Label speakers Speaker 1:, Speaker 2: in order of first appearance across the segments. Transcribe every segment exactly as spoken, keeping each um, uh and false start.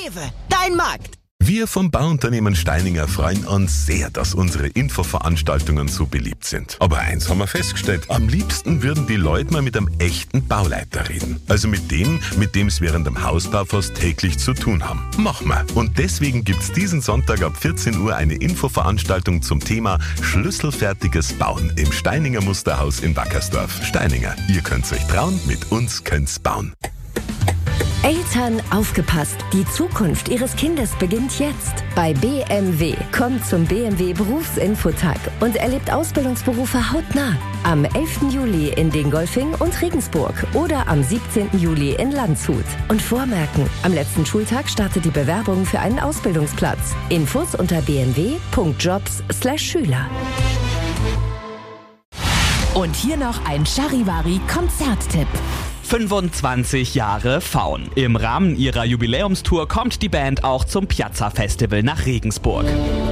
Speaker 1: Rewe, dein Markt.
Speaker 2: Wir vom Bauunternehmen Steininger freuen uns sehr, dass unsere Infoveranstaltungen so beliebt sind. Aber eins haben wir festgestellt, am liebsten würden die Leute mal mit einem echten Bauleiter reden. Also mit dem, mit dem es während dem Hausbau fast täglich zu tun haben. Machen wir. Und deswegen gibt's diesen Sonntag ab vierzehn Uhr eine Infoveranstaltung zum Thema Schlüsselfertiges Bauen im Steininger Musterhaus in Wackersdorf. Steininger, ihr könnt's euch trauen, mit uns könnt's bauen.
Speaker 3: Eltern, aufgepasst! Die Zukunft Ihres Kindes beginnt jetzt. Bei B M W. Kommt zum B M W Berufsinfotag und erlebt Ausbildungsberufe hautnah. Am elften Juli in Dingolfing und Regensburg oder am siebzehnten Juli in Landshut. Und vormerken, am letzten Schultag startet die Bewerbung für einen Ausbildungsplatz. Infos unter b m w punkt jobs slash schüler.
Speaker 4: Und hier noch ein Charivari-Konzerttipp. fünfundzwanzig Jahre Faun. Im Rahmen ihrer Jubiläumstour kommt die Band auch zum Piazza Festival nach Regensburg.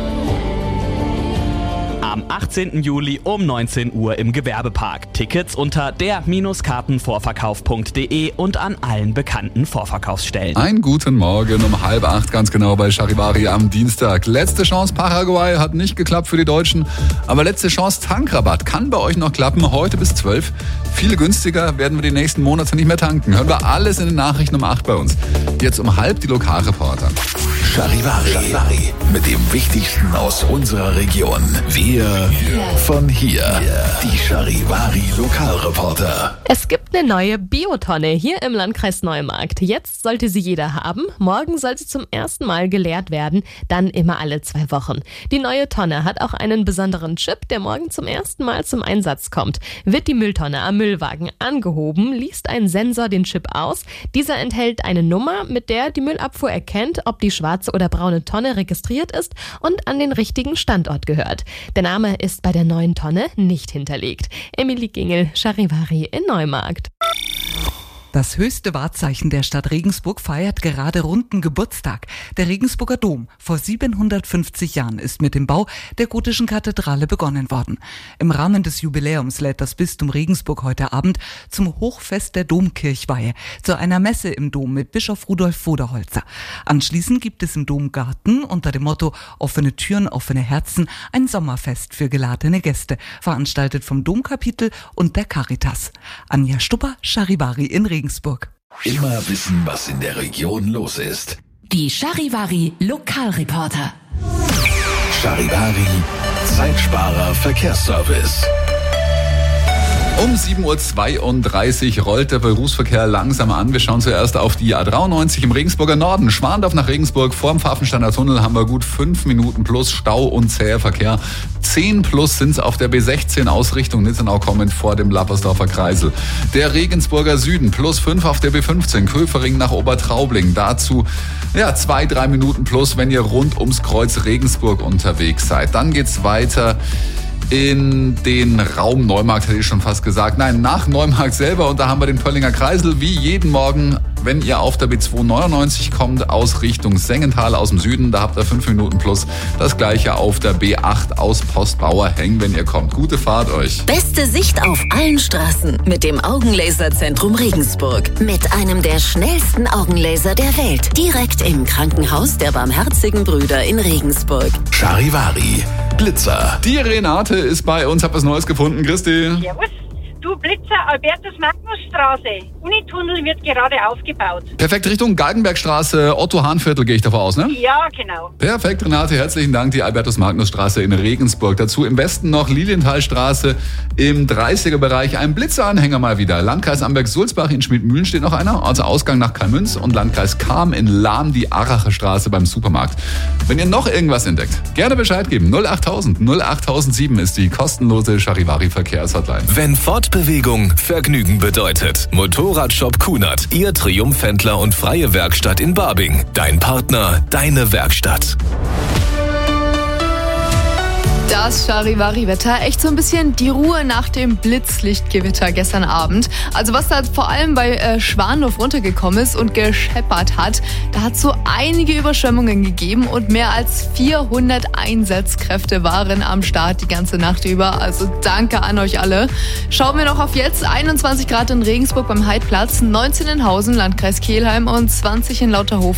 Speaker 4: Am achtzehnten Juli um neunzehn Uhr im Gewerbepark. Tickets unter der Kartenvorverkauf punkt de und an allen bekannten Vorverkaufsstellen.
Speaker 5: Einen guten Morgen um halb acht, ganz genau bei Charivari am Dienstag. Letzte Chance Paraguay hat nicht geklappt für die Deutschen, aber letzte Chance Tankrabatt kann bei euch noch klappen, heute bis zwölf. Viel günstiger werden wir die nächsten Monate nicht mehr tanken. Hören wir alles in den Nachrichten um acht bei uns. Jetzt um halb die Lokalreporter.
Speaker 6: Charivari, Charivari mit dem Wichtigsten aus unserer Region. Wir von hier. Die Charivari Lokalreporter.
Speaker 7: Es gibt eine neue Biotonne hier im Landkreis Neumarkt. Jetzt sollte sie jeder haben. Morgen soll sie zum ersten Mal geleert werden, dann immer alle zwei Wochen. Die neue Tonne hat auch einen besonderen Chip, der morgen zum ersten Mal zum Einsatz kommt. Wird die Mülltonne am Müllwagen angehoben, liest ein Sensor den Chip aus. Dieser enthält eine Nummer, mit der die Müllabfuhr erkennt, ob die schwarze oder braune Tonne registriert ist und an den richtigen Standort gehört. Der Name ist bei der neuen Tonne nicht hinterlegt. Emily Gingel, Charivari in Neumarkt.
Speaker 8: Das höchste Wahrzeichen der Stadt Regensburg feiert gerade runden Geburtstag. Der Regensburger Dom. Vor siebenhundertfünfzig Jahren ist mit dem Bau der gotischen Kathedrale begonnen worden. Im Rahmen des Jubiläums lädt das Bistum Regensburg heute Abend zum Hochfest der Domkirchweihe zu einer Messe im Dom mit Bischof Rudolf Voderholzer. Anschließend gibt es im Domgarten unter dem Motto Offene Türen, offene Herzen ein Sommerfest für geladene Gäste, veranstaltet vom Domkapitel und der Caritas. Anja Stupper, Charivari in Regensburg.
Speaker 6: Immer wissen, was in der Region los ist.
Speaker 4: Die Charivari Lokalreporter.
Speaker 6: Charivari Zeitsparer Verkehrsservice.
Speaker 5: Um sieben Uhr zweiunddreißig rollt der Berufsverkehr langsam an. Wir schauen zuerst auf die A dreiundneunzig im Regensburger Norden. Schwandorf nach Regensburg. Vorm Pfaffensteiner Tunnel haben wir gut fünf Minuten plus Stau und zäher Verkehr. zehn plus sind es auf der B sechzehn aus Richtung Nitzenau kommend vor dem Lappersdorfer Kreisel. Der Regensburger Süden plus fünf auf der B fünfzehn. Köfering nach Obertraubling. Dazu ja zwei, drei Minuten plus, wenn ihr rund ums Kreuz Regensburg unterwegs seid. Dann geht's weiter in den Raum Neumarkt, hätte ich schon fast gesagt. Nein, nach Neumarkt selber. Und da haben wir den Pöllinger Kreisel, wie jeden Morgen, wenn ihr auf der B zweihundertneunundneunzig kommt, aus Richtung Sengenthal aus dem Süden. Da habt ihr fünf Minuten plus. Das gleiche auf der B acht aus Postbauerheng, wenn ihr kommt. Gute Fahrt euch.
Speaker 3: Beste Sicht auf allen Straßen mit dem Augenlaserzentrum Regensburg. Mit einem der schnellsten Augenlaser der Welt. Direkt im Krankenhaus der Barmherzigen Brüder in Regensburg.
Speaker 6: Charivari Blitzer.
Speaker 5: Die Renate ist bei uns, hab was Neues gefunden. Christi.
Speaker 9: Servus. Du Blitzer, Albertus-Magnus-Straße. Unitunnel wird gerade aufgebaut.
Speaker 5: Perfekt, Richtung Galgenbergstraße, Otto-Hahn-Viertel gehe ich davon aus, ne?
Speaker 9: Ja, genau.
Speaker 5: Perfekt, Renate, herzlichen Dank. Die Albertus-Magnus-Straße in Regensburg. Dazu im Westen noch Lilienthalstraße im dreißiger-Bereich. Ein Blitzeranhänger mal wieder. Landkreis Amberg-Sulzbach in Schmidtmühlen steht noch einer. Also Ausgang nach Kalmünz und Landkreis Cham in Lahn die Aracher Straße beim Supermarkt. Wenn ihr noch irgendwas entdeckt, gerne Bescheid geben. null achttausend null achttausendsieben ist die kostenlose Charivari-Verkehrshotline.
Speaker 6: Wenn Fortbewegung Vergnügen bedeutet. Motorradshop Kunert, Ihr Triumphhändler und freie Werkstatt in Barbing. Dein Partner, deine Werkstatt.
Speaker 10: Das Charivari-Wetter, echt so ein bisschen die Ruhe nach dem Blitzlichtgewitter gestern Abend. Also was da vor allem bei äh, Schwandorf runtergekommen ist und gescheppert hat, da hat es so einige Überschwemmungen gegeben und mehr als vierhundert Einsatzkräfte waren am Start die ganze Nacht über. Also danke an euch alle. Schauen wir noch auf jetzt. einundzwanzig Grad in Regensburg beim Heidplatz, neunzehn in Hausen, Landkreis Kelheim und zwanzig in Lauterhofen.